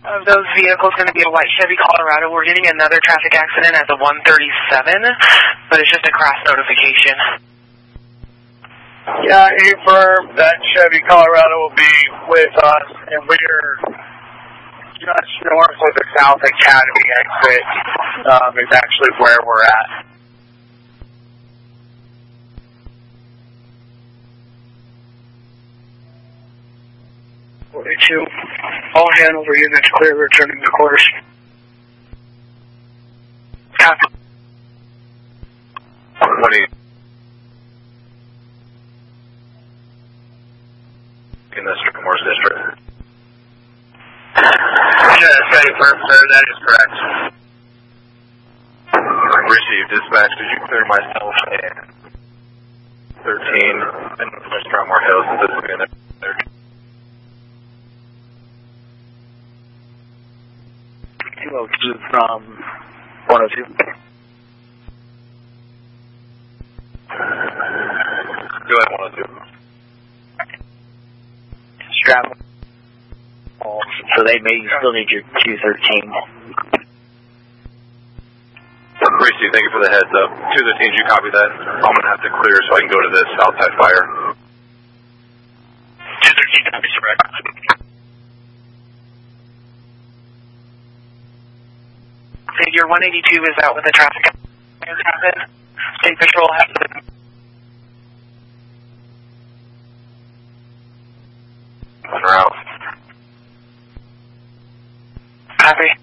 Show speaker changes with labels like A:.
A: of those vehicles going to be a white Chevy Colorado. We're getting another traffic accident at the 137, but it's just a crash notification.
B: Yeah, affirm that Chevy Colorado will be with us, and we're just north of the South Academy exit. Is actually where we're at. 42. All Hanover units clear, returning to course. Copy.
C: 20. In the Sycamore District.
B: Say firm, sir, that is correct.
C: Received. Dispatch, did you clear myself and 13 and Strongmore Hills? This will be in there.
B: From 102.
C: Go ahead, 102.
B: Strap. So they may still need your 213.
C: Gracie, thank you for the heads up. 213, did you copy that? I'm going to have to clear so I can go to this outside fire.
B: 213, copy, correct.
A: Figure 182 is out with the traffic accident. State Patrol has been...
C: En route.
A: Copy.